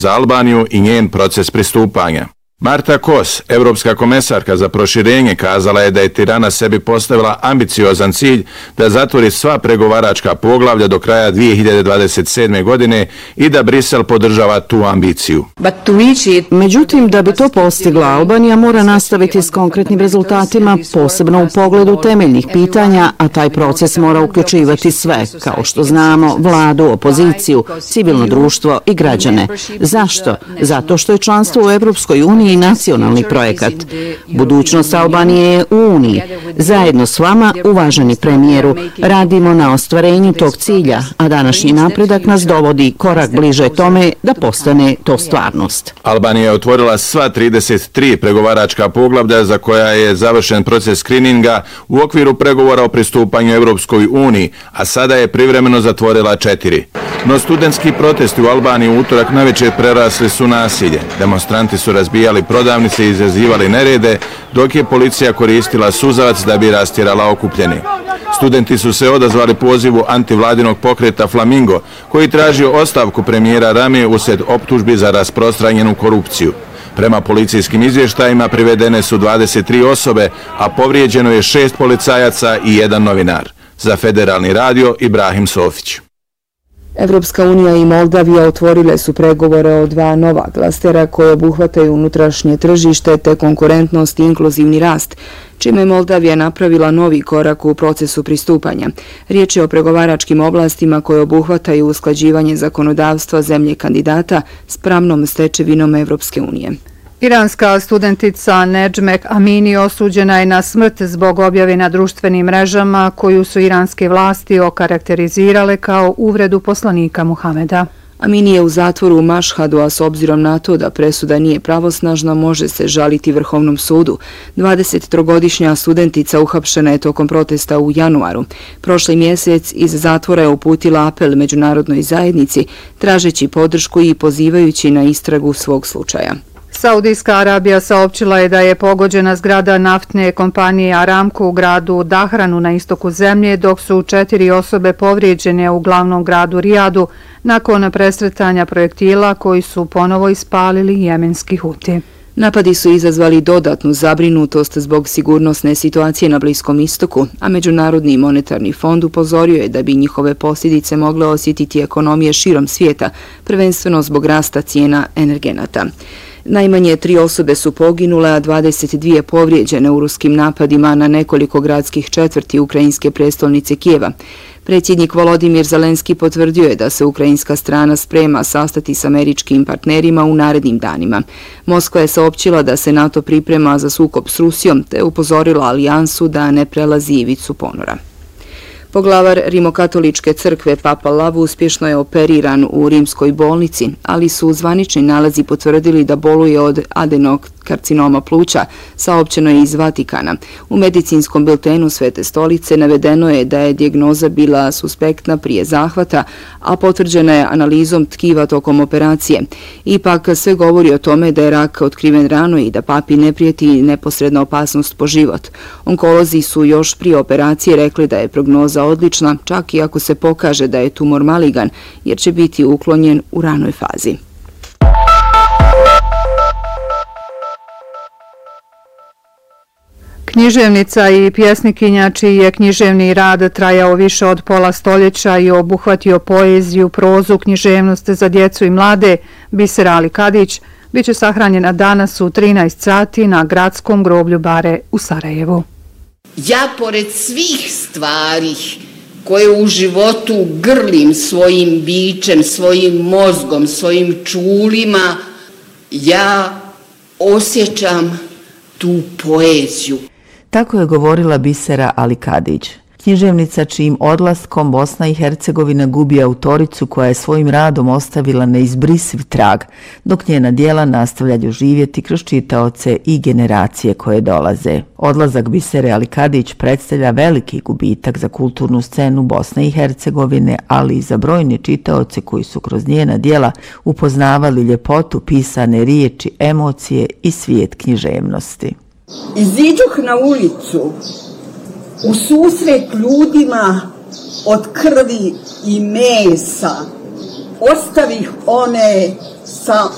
za Albaniju i njen proces pristupanja. Marta Kos, evropska komesarka za proširenje, kazala je da je Tirana sebi postavila ambiciozan cilj da zatvori sva pregovaračka poglavlja do kraja 2027. godine i da Brisel podržava tu ambiciju. Međutim, da bi to postigla, Albanija mora nastaviti s konkretnim rezultatima, posebno u pogledu temeljnih pitanja, a taj proces mora uključivati sve, kao što znamo, vladu, opoziciju, civilno društvo i građane. Zašto? Zato što je članstvo u Evropskoj uniji i nacionalni projekat. Budućnost Albanije je u Uniji. Zajedno s vama, uvaženi premijeru, radimo na ostvarenju tog cilja, a današnji napredak nas dovodi korak bliže tome da postane to stvarnost. Albanija je otvorila sva 33 pregovaračka poglavlja za koja je završen proces skrininga u okviru pregovora o pristupanju Evropskoj uniji, a sada je privremeno zatvorila 4. No studentski protesti u Albaniji u utorak navečer prerasli su nasilje. Demonstranti su razbijali prodavnice i izazivali nerede, dok je policija koristila suzavac da bi rastjerala okupljene. Studenti su se odazvali pozivu antivladinog pokreta Flamingo, koji tražio ostavku premijera Rame usred optužbi za rasprostranjenu korupciju. Prema policijskim izvještajima privedene su 23 osobe, a povrijeđeno je 6 policajaca i 1 novinar. Za Federalni radio Ibrahim Sofić. Evropska unija i Moldavija otvorile su pregovore o 2 nova klastera koje obuhvataju unutrašnje tržište te konkurentnost i inkluzivni rast, čime je Moldavija napravila novi korak u procesu pristupanja. Riječ je o pregovaračkim oblastima koje obuhvataju usklađivanje zakonodavstva zemlje kandidata s pravnom stečevinom Evropske unije. Iranska studentica Nedžmek Amini osuđena je na smrt zbog objave na društvenim mrežama koju su iranske vlasti okarakterizirale kao uvredu poslanika Muhameda. Amini je u zatvoru u Mašhadu, a s obzirom na to da presuda nije pravosnažna, može se žaliti Vrhovnom sudu. 23-godišnja studentica uhapšena je tokom protesta u januaru. Prošli mjesec iz zatvora je uputila apel međunarodnoj zajednici, tražeći podršku i pozivajući na istragu svog slučaja. Saudijska Arabija saopćila je da je pogođena zgrada naftne kompanije Aramco u gradu Dahranu na istoku zemlje, dok su 4 osobe povrijeđene u glavnom gradu Rijadu nakon presretanja projektila koji su ponovo ispalili jemenski Huti. Napadi su izazvali dodatnu zabrinutost zbog sigurnosne situacije na Bliskom istoku, a Međunarodni monetarni fond upozorio je da bi njihove posljedice mogle osjetiti ekonomije širom svijeta, prvenstveno zbog rasta cijena energenata. Najmanje 3 osobe su poginule, a 22 povrijeđene u ruskim napadima na nekoliko gradskih četvrti ukrajinske prestolnice Kijeva. Predsjednik Volodimir Zelenski potvrdio je da se ukrajinska strana sprema sastati s američkim partnerima u narednim danima. Moskva je saopćila da se NATO priprema za sukob s Rusijom te upozorila alijansu da ne prelazi ivicu ponora. Poglavar Rimokatoličke crkve Papa Lav uspješno je operiran u rimskoj bolnici, ali su zvanični nalazi potvrdili da boluje od adenokarcinoma pluća, saopćeno je iz Vatikana. U medicinskom biltenu Svete stolice navedeno je da je dijagnoza bila suspektna prije zahvata, a potvrđena je analizom tkiva tokom operacije. Ipak sve govori o tome da je rak otkriven rano i da papi ne prijeti neposredna opasnost po život. Onkolozi su još prije operacije rekli da je prognoza odlična, čak i ako se pokaže da je tumor maligan, jer će biti uklonjen u ranoj fazi. Književnica i pjesnikinja čiji je književni rad trajao više od pola stoljeća i obuhvatio poeziju, prozu, književnost za djecu i mlade, Bisera Ali Kadić, bit će sahranjena danas u 13 sati na gradskom groblju Bare u Sarajevu. Ja pored svih stvari koje u životu grlim svojim bićem, svojim mozgom, svojim čulima, ja osjećam tu poeziju. Tako je govorila Bisera Ali Kadić. Književnica čijim odlaskom Bosna i Hercegovina gubi autoricu koja je svojim radom ostavila neizbrisiv trag, dok njena djela nastavljaju živjeti kroz čitaoce i generacije koje dolaze. Odlazak Bisere Ali Kadić predstavlja veliki gubitak za kulturnu scenu Bosne i Hercegovine, ali i za brojne čitaoce koji su kroz njena djela upoznavali ljepotu pisane riječi, emocije i svijet književnosti. Iziđuh na ulicu u susret ljudima od krvi i mesa, ostavih one sa